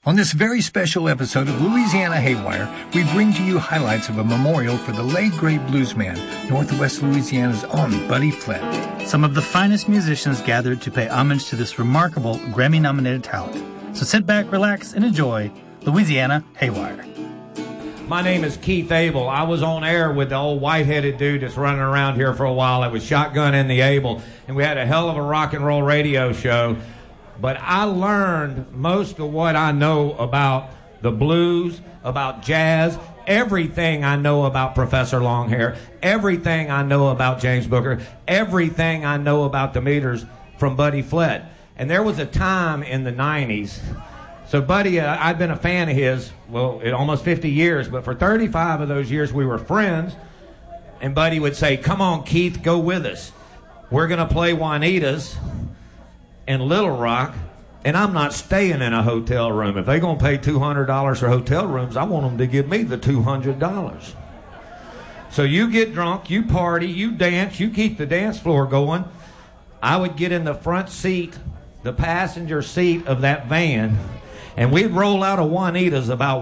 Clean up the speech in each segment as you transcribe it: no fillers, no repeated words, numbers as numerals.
On this very special episode of Louisiana Haywire, we bring to you highlights of a memorial for the late great bluesman, Northwest Louisiana's own Buddy Flett. Some of the finest musicians gathered to pay homage to this remarkable Grammy-nominated talent. So sit back, relax, and enjoy Louisiana Haywire. My name is Keith Abel. I was on air with the old white-headed dude that's running around here for a while. It was Shotgun in the Able, and we had a hell of a rock and roll radio show. But I learned most of what I know about the blues, about jazz, everything I know about Professor Longhair, everything I know about James Booker, everything I know about the Meters from Buddy Flett. And there was a time in the 90s. So Buddy, I'd been a fan of his, well, almost 50 years, but for 35 of those years we were friends. And Buddy would say, "Come on, Keith, go with us. We're going to play Juanita's in Little Rock, and I'm not staying in a hotel room. If they're going to pay $200 for hotel rooms, I want them to give me the $200. So you get drunk, you party, you dance, you keep the dance floor going." I would get in the front seat, the passenger seat of that van, and we'd roll out of Juanita's about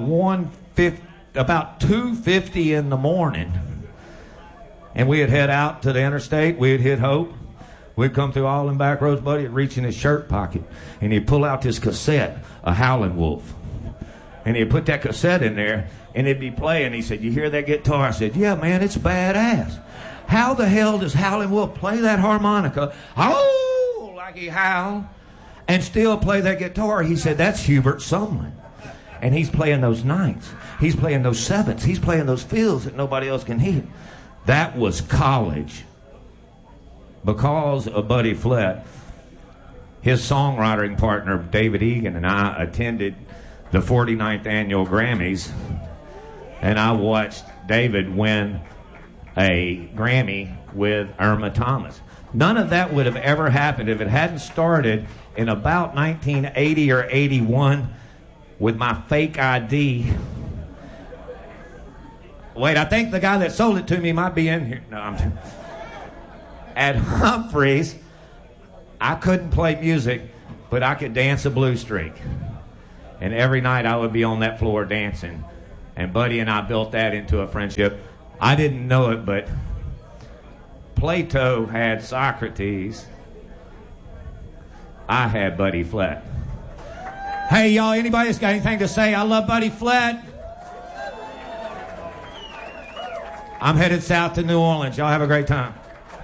2:50 in the morning. And we'd head out to the interstate, we'd hit Hope. We'd come through all them back roads. Buddy would reach in his shirt pocket, and he'd pull out this cassette, a Howlin' Wolf. And he'd put that cassette in there, and it'd be playing. He said, "You hear that guitar?" I said, "Yeah, man, it's badass. How the hell does Howlin' Wolf play that harmonica, oh, like he howl, and still play that guitar?" He said, "That's Hubert Sumlin. And he's playing those ninths. He's playing those sevenths. He's playing those fills that nobody else can hit." That was college. Because of Buddy Flett, his songwriting partner, David Egan, and I attended the 49th annual Grammys, and I watched David win a Grammy with Irma Thomas. None of that would have ever happened if it hadn't started in about 1980 or 81 with my fake ID. Wait, I think the guy that sold it to me might be in here. No, I'm... At Humphreys, I couldn't play music, but I could dance a blue streak. And every night I would be on that floor dancing. And Buddy and I built that into a friendship. I didn't know it, but Plato had Socrates. I had Buddy Flett. Hey, y'all, anybody that's got anything to say? I love Buddy Flett. I'm headed south to New Orleans. Y'all have a great time.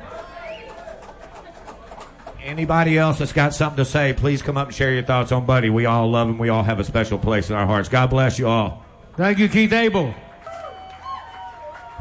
Anybody else that's got something to say, please come up and share your thoughts on Buddy. We all love him. We all have a special place in our hearts. God bless you all. Thank you, Keith Abel.